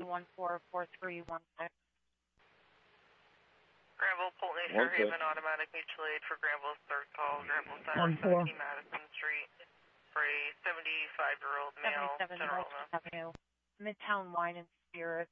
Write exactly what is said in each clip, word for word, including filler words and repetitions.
one four four three one six. Granville, Pulteney, Fairhaven, automatic mutual aid for Granville's third call. Granville Center, seventeen Madison Street, for a seventy-five-year-old male, General Avenue, Midtown Wine and Spirits.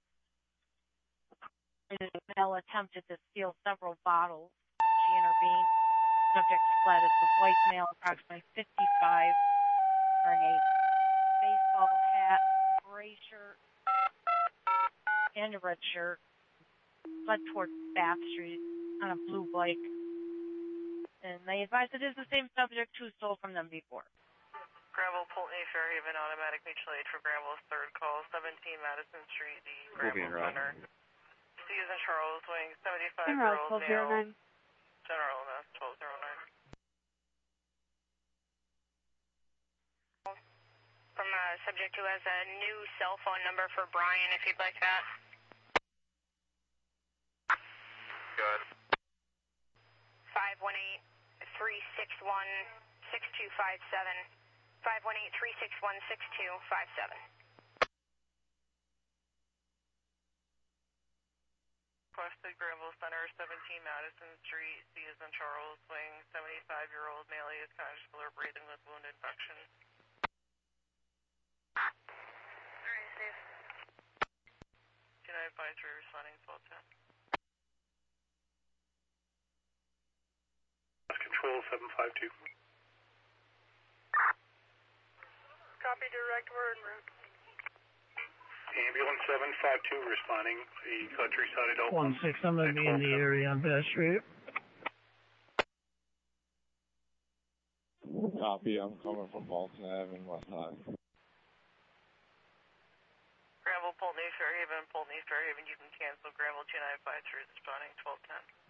The male attempted to steal several bottles. She intervened. Subject fled as the white male, approximately fifty-five, wearing a baseball hat, gray shirt, and a red shirt, fled towards Bath Street on a blue bike. And they advise it is the same subject who stole from them before. Granville, Pulteney, Fairhaven, automatic mutual aid for Granville's third call, seventeen Madison Street, the Granville Center. C is in Charles, wing seventy-five-year-old male. General M S twelve oh nine. From a subject who has a new cell phone number for Brian, if you'd like that. Good. five one eight, three six one, six two five seven. five one eight, three six one, six two five seven. Requested Granville Center, seventeen Madison Street, C is in Charles, wing seventy-five-year-old male is conscious or breathing with wound infection. Alright, safe. United Advisory responding twelve ten. Control seven five two. Copy, direct, we're en route. Ambulance seven five two responding. The countryside adult. one six, I'm going to be in the area on Bath Street. Copy, I'm coming from Bolton Avenue, West High. Granville, Pulteney, Fairhaven, Pulteney, Fairhaven, you can cancel. Granville, United Advisory responding twelve ten.